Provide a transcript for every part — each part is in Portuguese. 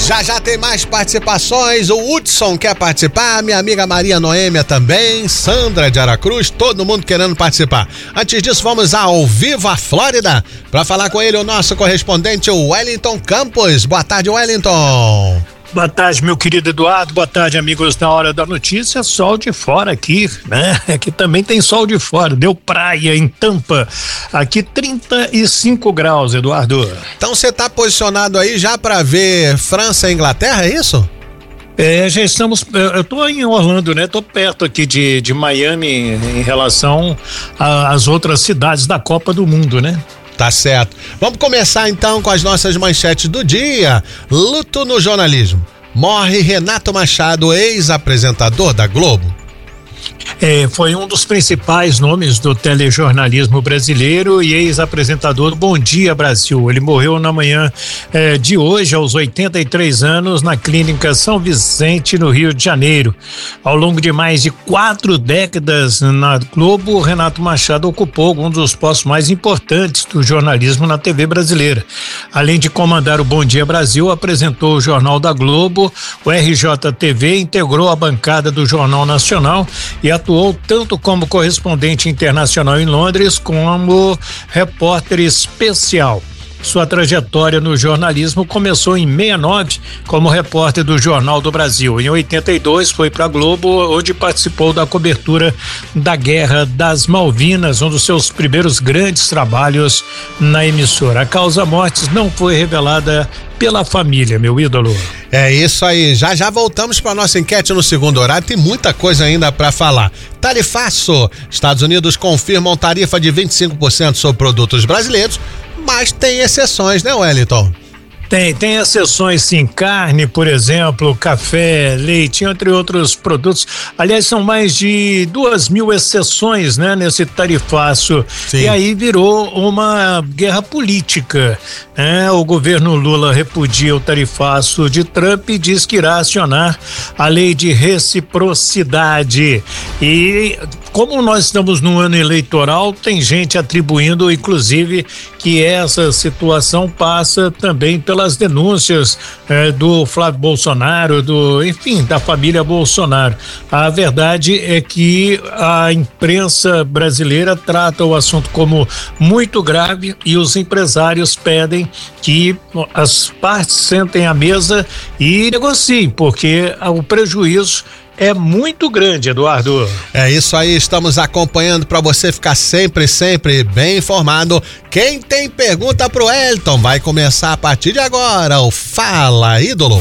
Já já tem mais participações, o Hudson quer participar, minha amiga Maria Noêmia também, Sandra de Aracruz, todo mundo querendo participar. Antes disso, vamos ao Viva a Flórida para falar com ele o nosso correspondente, o Wellington Campos. Boa tarde, Wellington. Boa tarde, meu querido Eduardo, boa tarde, amigos da Hora da Notícia. Sol de fora aqui, né? Aqui também tem sol de fora, deu praia em Tampa, aqui 35 graus, Eduardo. Então você tá posicionado aí já para ver França e Inglaterra, é isso? Já estamos, eu tô em Orlando, né? Tô perto aqui de Miami em relação às outras cidades da Copa do Mundo, né? Tá certo. Vamos começar então com as nossas manchetes do dia. Luto no jornalismo. Morre Renato Machado, ex-apresentador da Globo. Foi um dos principais nomes do telejornalismo brasileiro e ex-apresentador do Bom Dia Brasil. Ele morreu na manhã de hoje, aos 83 anos, na Clínica São Vicente, no Rio de Janeiro. Ao longo de mais de 4 décadas na Globo, Renato Machado ocupou alguns dos postos mais importantes do jornalismo na TV brasileira. Além de comandar o Bom Dia Brasil, apresentou o Jornal da Globo, o RJTV, integrou a bancada do Jornal Nacional e atuou tanto como correspondente internacional em Londres como repórter especial. Sua trajetória no jornalismo começou em 69 como repórter do Jornal do Brasil. Em 82 foi para a Globo, onde participou da cobertura da Guerra das Malvinas, um dos seus primeiros grandes trabalhos na emissora. A causa-mortes não foi revelada pela família, meu ídolo. É isso aí, já voltamos para nossa enquete no segundo horário, tem muita coisa ainda para falar. Tarifaço, Estados Unidos confirmam tarifa de 25% sobre produtos brasileiros, mas tem exceções, né, Wellington? Tem exceções sim, carne, por exemplo, café, leite, entre outros produtos. Aliás, são mais de 2.000 exceções, né, nesse tarifaço. Sim. E aí virou uma guerra política, né? O governo Lula repudia o tarifaço de Trump e diz que irá acionar a lei de reciprocidade. E como nós estamos no ano eleitoral, tem gente atribuindo, inclusive, que essa situação passa também pelas denúncias do Flávio Bolsonaro, da família Bolsonaro. A verdade é que a imprensa brasileira trata o assunto como muito grave e os empresários pedem que as partes sentem à mesa e negociem, porque o prejuízo é muito grande, Eduardo. É isso aí, estamos acompanhando para você ficar sempre bem informado. Quem tem pergunta pro Wellington vai começar a partir de agora o Fala Ídolo.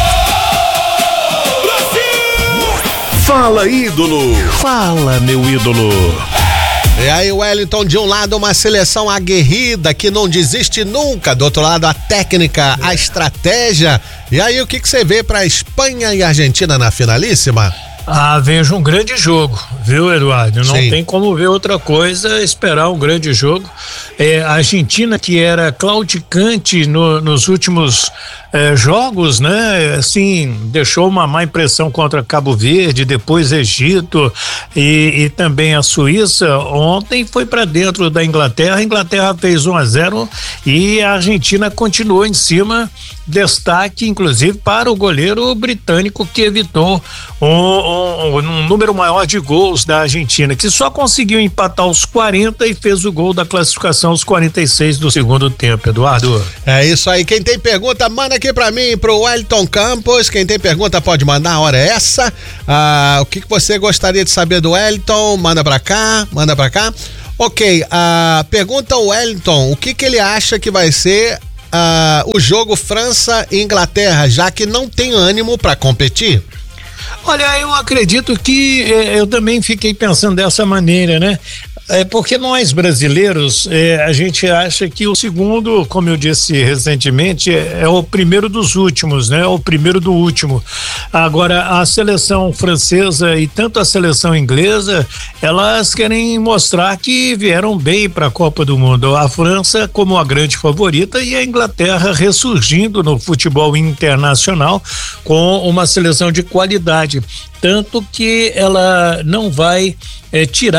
Fala Ídolo. Fala, meu ídolo. E aí, Wellington, de um lado uma seleção aguerrida que não desiste nunca, do outro lado a técnica, a estratégia. E aí, o que você vê para Espanha e Argentina na finalíssima? Vejo um grande jogo, viu, Eduardo? Não Sim. Tem como ver outra coisa, esperar um grande jogo. A Argentina, que era claudicante nos últimos jogos, né? Assim, deixou uma má impressão contra Cabo Verde, depois Egito e também a Suíça. Ontem foi para dentro da Inglaterra. A Inglaterra fez 1-0 e a Argentina continuou em cima. Destaque, inclusive, para o goleiro britânico, que evitou um número maior de gols da Argentina, que só conseguiu empatar aos 40 e fez o gol da classificação aos 46 do segundo tempo, Eduardo. É isso aí, quem tem pergunta, manda aqui pra mim, pro Wellington Campos. Quem tem pergunta pode mandar, a hora é essa. O que você gostaria de saber do Wellington? Manda pra cá. Ok, pergunta ao Wellington, o que ele acha que vai ser o jogo França e Inglaterra, já que não tem ânimo para competir? Olha, eu acredito que eu também fiquei pensando dessa maneira, né? Porque nós brasileiros, a gente acha que o segundo, como eu disse recentemente, é o primeiro dos últimos, né? O primeiro do último. Agora, a seleção francesa e tanto a seleção inglesa, elas querem mostrar que vieram bem para a Copa do Mundo. A França como a grande favorita e a Inglaterra ressurgindo no futebol internacional com uma seleção de qualidade. Tanto que ela não vai tirar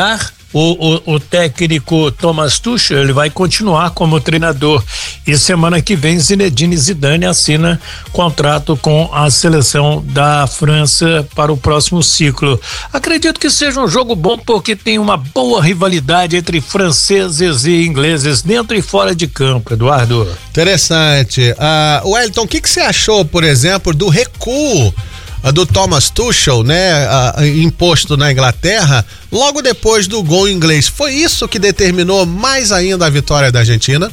o técnico Thomas Tuchel, ele vai continuar como treinador e semana que vem Zinedine Zidane assina contrato com a seleção da França para o próximo ciclo. Acredito que seja um jogo bom porque tem uma boa rivalidade entre franceses e ingleses dentro e fora de campo, Eduardo. Interessante. Wellington, o que você achou, por exemplo, do recuo do Thomas Tuchel, né, imposto na Inglaterra, logo depois do gol inglês? Foi isso que determinou mais ainda a vitória da Argentina?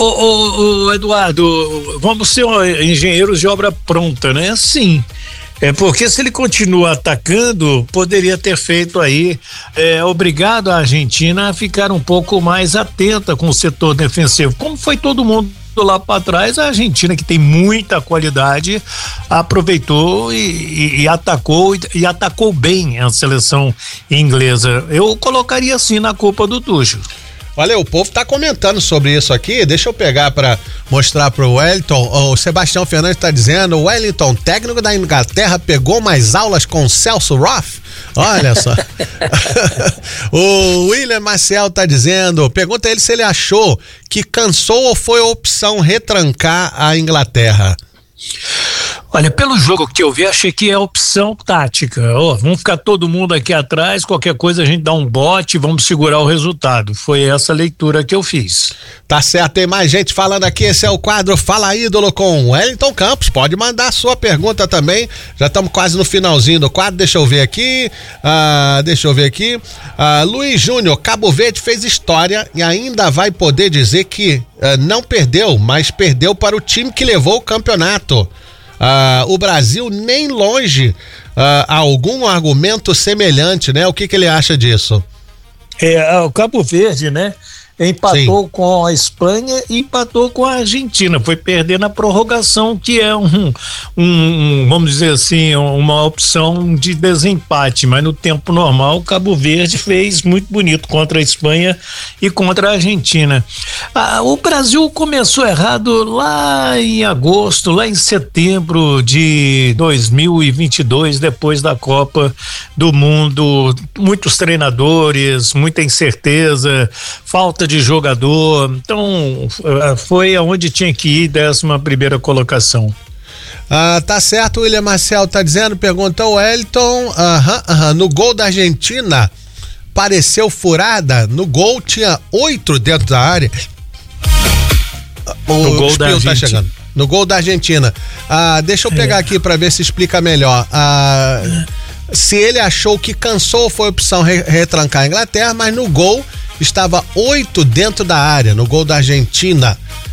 Eduardo, vamos ser engenheiros de obra pronta, né? Sim. Porque se ele continua atacando, poderia ter feito aí, obrigado a Argentina a ficar um pouco mais atenta com o setor defensivo. Como foi todo mundo lá para trás, a Argentina, que tem muita qualidade, aproveitou e atacou bem a seleção inglesa. Eu colocaria assim na culpa do Tuchel. Olha, o povo tá comentando sobre isso aqui, deixa eu pegar para mostrar pro Wellington. O Sebastião Fernandes tá dizendo: o Wellington, técnico da Inglaterra, pegou mais aulas com Celso Roth? Olha só. O William Maciel tá dizendo, pergunta ele se ele achou que cansou ou foi a opção retrancar a Inglaterra. Olha, pelo jogo que eu vi, achei que é opção tática. Vamos ficar todo mundo aqui atrás, qualquer coisa a gente dá um bote, vamos segurar o resultado. Foi essa leitura que eu fiz. Tá certo, tem mais gente falando aqui. Esse é o quadro Fala Ídolo com Wellington Campos. Pode mandar a sua pergunta também. Já estamos quase no finalzinho do quadro. Deixa eu ver aqui. Luiz Júnior, Cabo Verde fez história e ainda vai poder dizer que não perdeu, mas perdeu para o time que levou o campeonato. O Brasil nem longe algum argumento semelhante, né? O que ele acha disso? O Cabo Verde, né? Empatou Sim. com a Espanha e empatou com a Argentina, foi perder na prorrogação, que é vamos dizer assim, uma opção de desempate, mas no tempo normal o Cabo Verde fez muito bonito contra a Espanha e contra a Argentina. O Brasil começou errado lá em agosto, lá em setembro de 2022, depois da Copa do Mundo, muitos treinadores, muita incerteza, falta de jogador, então foi aonde tinha que ir, 11ª colocação. Tá certo, o William Marcel tá dizendo, perguntou o Wellington, no gol da Argentina pareceu furada, no gol tinha 8 dentro da área. No gol da Argentina. Tá chegando. No gol da Argentina. Deixa eu pegar aqui para ver se explica melhor. Se ele achou que cansou, foi opção retrancar a Inglaterra, mas no gol estava 8 dentro da área, no gol da Argentina.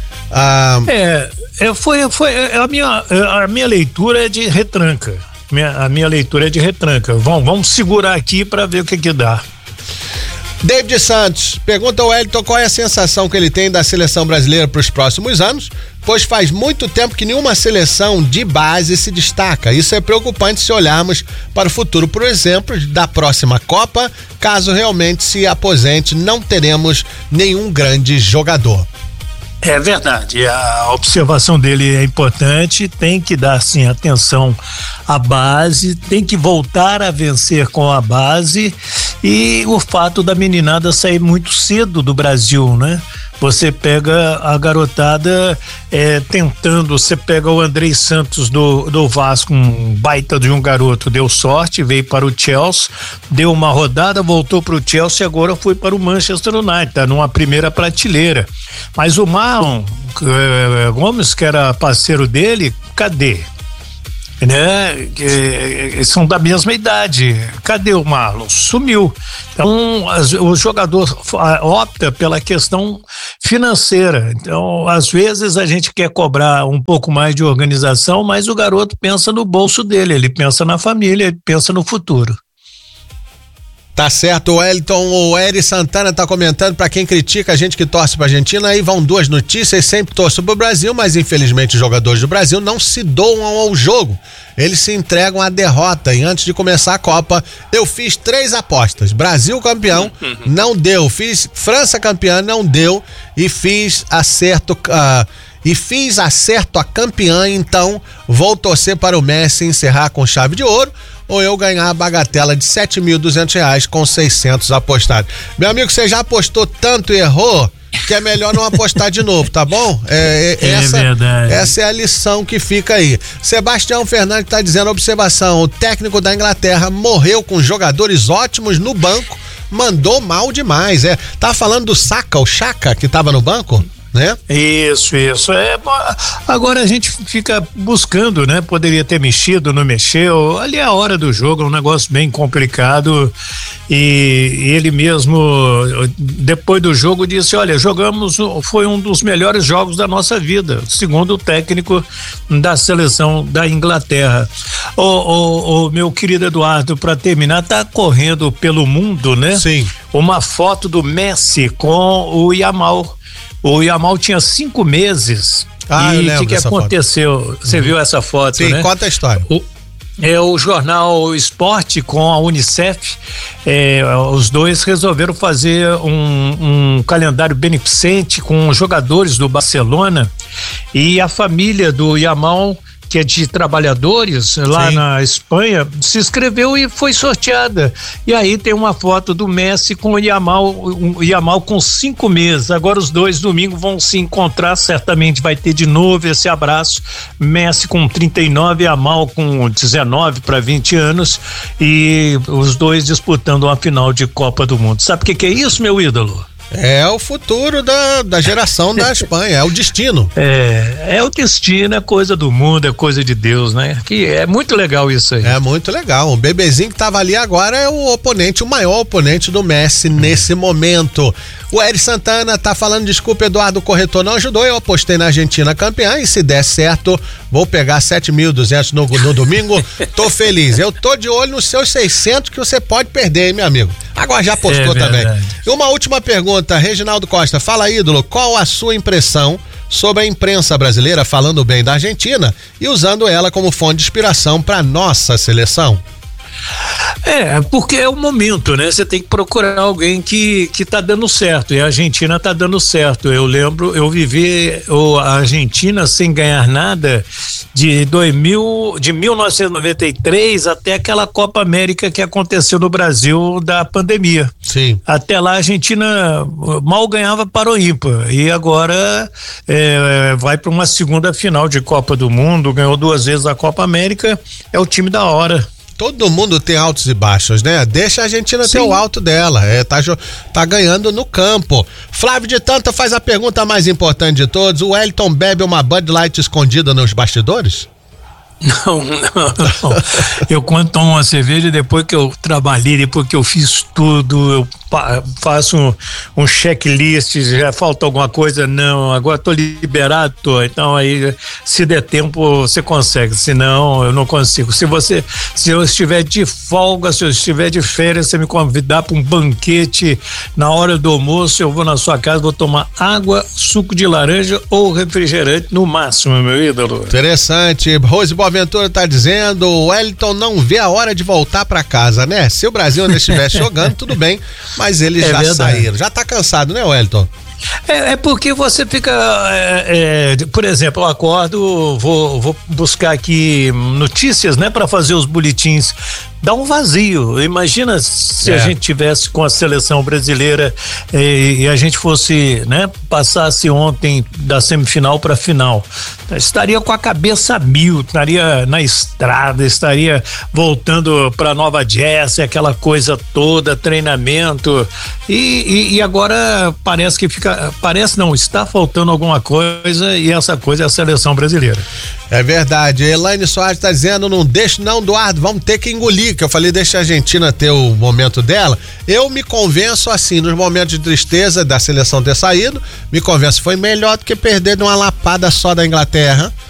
A minha leitura é de retranca. A minha leitura é de retranca. Vamos segurar aqui para ver o que dá. David Santos pergunta ao Wellington qual é a sensação que ele tem da seleção brasileira para os próximos anos, pois faz muito tempo que nenhuma seleção de base se destaca. Isso é preocupante se olharmos para o futuro. Por exemplo, da próxima Copa, caso realmente se aposente, não teremos nenhum grande jogador. É verdade, a observação dele é importante, tem que dar sim atenção à base, tem que voltar a vencer com a base, e o fato da meninada sair muito cedo do Brasil, né? Você pega a garotada tentando, você pega o Andrei Santos do Vasco, um baita de um garoto, deu sorte, veio para o Chelsea, deu uma rodada, voltou para o Chelsea e agora foi para o Manchester United, tá numa primeira prateleira. Mas o Marlon Gomes, que era parceiro dele, cadê? Né? São da mesma idade. Cadê o Marlon? Sumiu. Então o jogador opta pela questão financeira. Então às vezes a gente quer cobrar um pouco mais de organização, mas o garoto pensa no bolso dele, ele pensa na família, ele pensa no futuro. Tá certo, Wellington. O Eri Santana tá comentando, pra quem critica a gente que torce pra Argentina, aí vão 2 notícias, sempre torço pro Brasil, mas infelizmente os jogadores do Brasil não se doam ao jogo, eles se entregam à derrota, e antes de começar a Copa, eu fiz 3 apostas, Brasil campeão, não deu, fiz França campeã, não deu, e fiz acerto a campeã, então vou torcer para o Messi encerrar com chave de ouro. ou eu ganhar a bagatela de R$7.200 com 600 apostados. Meu amigo, você já apostou tanto e errou que é melhor não apostar de novo, tá bom? Verdade. Essa é a lição que fica aí. Sebastião Fernandes tá dizendo, observação, o técnico da Inglaterra morreu com jogadores ótimos no banco, mandou mal demais, tá falando do Saka, o Xhaka, que tava no banco? Né? Isso. Agora a gente fica buscando, né? Poderia ter mexido, não mexeu. Ali é a hora do jogo, é um negócio bem complicado. E ele mesmo, depois do jogo, disse: olha, foi um dos melhores jogos da nossa vida, segundo o técnico da seleção da Inglaterra. O meu querido Eduardo, para terminar, tá correndo pelo mundo, né? Sim. Uma foto do Messi com o Yamal. O Yamal tinha 5 meses. E o que aconteceu? Você viu essa foto, Sim, né? Conta a história. O jornal Esporte com a Unicef, os dois resolveram fazer um calendário beneficente com jogadores do Barcelona, e a família do Yamal, que é de trabalhadores lá na Espanha, se inscreveu e foi sorteada. E aí tem uma foto do Messi com o Yamal com 5 meses. Agora os dois domingo vão se encontrar, certamente vai ter de novo esse abraço. Messi com 39, Yamal com 19 para 20 anos, e os dois disputando uma final de Copa do Mundo. Sabe o que é isso, meu ídolo? É o futuro da geração da Espanha, é o destino. É o destino, é coisa do mundo, é coisa de Deus, né? Que é muito legal isso aí. É muito legal. O bebezinho que tava ali agora é o maior oponente do Messi nesse momento. O Eri Santana tá falando, desculpa, Eduardo, o corretor não ajudou, eu apostei na Argentina campeã e se der certo, vou pegar 7.200 no domingo, tô feliz. Eu tô de olho nos seus 600 que você pode perder, hein, meu amigo? Agora já apostou também. E uma última pergunta, Reginaldo Costa, fala, ídolo, qual a sua impressão sobre a imprensa brasileira falando bem da Argentina e usando ela como fonte de inspiração para nossa seleção? Porque é o momento, né? Você tem que procurar alguém que tá dando certo, e a Argentina tá dando certo. Eu lembro, eu vivi a Argentina sem ganhar nada de 1993 até aquela Copa América que aconteceu no Brasil da pandemia. Sim. Até lá a Argentina mal ganhava para o ímpar, e agora vai para uma segunda final de Copa do Mundo, ganhou 2 vezes a Copa América, é o time da hora. Todo mundo tem altos e baixos, né? Deixa a Argentina ter o alto dela. Tá ganhando no campo. Flávio de Tanta faz a pergunta mais importante de todos. O Wellington bebe uma Bud Light escondida nos bastidores? Não. Eu, quando tomo uma cerveja, depois que eu trabalhei, depois que eu fiz tudo, eu faço um checklist, já falta alguma coisa, não, agora tô liberado, então aí, se der tempo, você consegue, senão eu não consigo. Se eu estiver de folga, se eu estiver de férias, você me convidar para um banquete na hora do almoço, eu vou na sua casa, vou tomar água, suco de laranja ou refrigerante no máximo, meu ídolo. Interessante. Rose Boaventura tá dizendo, o Wellington não vê a hora de voltar para casa, né? Se o Brasil ainda estivesse jogando, tudo bem, mas eles já saíram. Já tá cansado, né, Wellington? Porque você fica, por exemplo, eu acordo, vou buscar aqui notícias, né, para fazer os boletins. Dá um vazio. Imagina se a gente tivesse com a seleção brasileira e a gente fosse, né, passasse ontem da semifinal para final. Estaria com a cabeça a mil, estaria na estrada, estaria voltando para Nova Jersey, aquela coisa toda, treinamento. E agora está faltando alguma coisa, e essa coisa é a seleção brasileira. É verdade. Elaine Soares tá dizendo, não deixa não, Eduardo, vamos ter que engolir, que eu falei, deixa a Argentina ter o momento dela. Eu me convenço assim, nos momentos de tristeza da seleção ter saído, me convenço, foi melhor do que perder de uma lapada só da Inglaterra,